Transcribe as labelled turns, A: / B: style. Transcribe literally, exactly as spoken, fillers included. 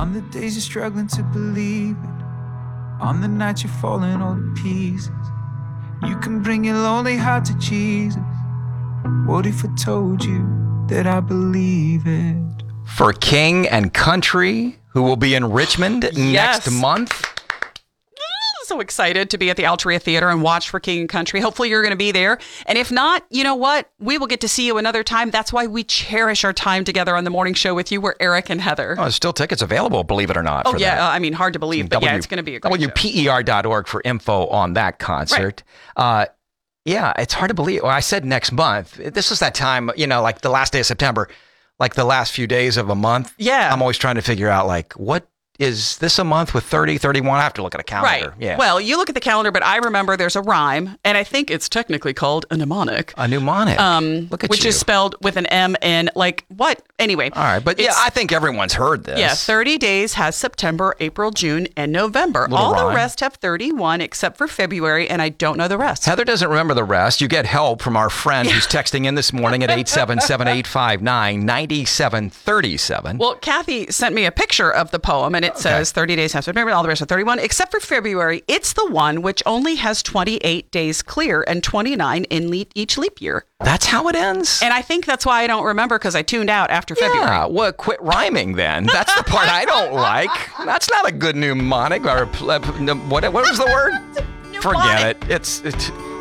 A: On the days you're struggling to believe it, on the nights you're falling all to pieces, you can bring your lonely heart to Jesus. What if I told you that I believe it?
B: For King and Country, who will be in Richmond
C: Yes.
B: next month.
C: So excited to be at the Altria Theater and watch For King and Country. Hopefully you're going to be there. And if not, you know what? We will get to see you another time. That's why we cherish our time together on the morning show with you. We're Eric and Heather.
B: Oh, there's still tickets available, believe it or not.
C: Oh,
B: for
C: yeah.
B: that.
C: Uh, I mean, hard to believe, but
B: W-
C: yeah, it's going to be a great
B: W P E R dot org for info on that concert. Right. Uh, yeah, it's hard to believe. Well, I said next month. This is that time, you know, like the last day of September, like the last few days of a month.
C: Yeah.
B: I'm always trying to figure out, like, what is this a month with thirty, thirty-one? I have to look at a calendar.
C: Right.
B: Yeah.
C: Well, you look at the calendar, but I remember there's a rhyme, and I think it's technically called a mnemonic.
B: A mnemonic.
C: Um,
B: look at
C: which
B: you.
C: is spelled with an M and like what? Anyway.
B: All right. But yeah, I think everyone's heard this.
C: Yeah, thirty days has September, April, June, and November.
B: Little
C: All
B: rhyme.
C: the rest have thirty-one except for February, and I don't know the rest.
B: Heather doesn't remember the rest. You get help from our friend who's texting in this morning at eight seven seven, eight five nine, nine seven three seven.
C: Well, Kathy sent me a picture of the poem, and it
B: Okay.
C: says thirty days has September, all the rest are thirty-one, except for February. It's the one which only has twenty-eight days clear and twenty-nine in le- each leap year.
B: That's how it ends?
C: And I think that's why I don't remember, because I tuned out after February.
B: Yeah, well, quit rhyming then. That's the part I don't like. That's not a good mnemonic or a pl- what, what was the word? Forget it. It's, it's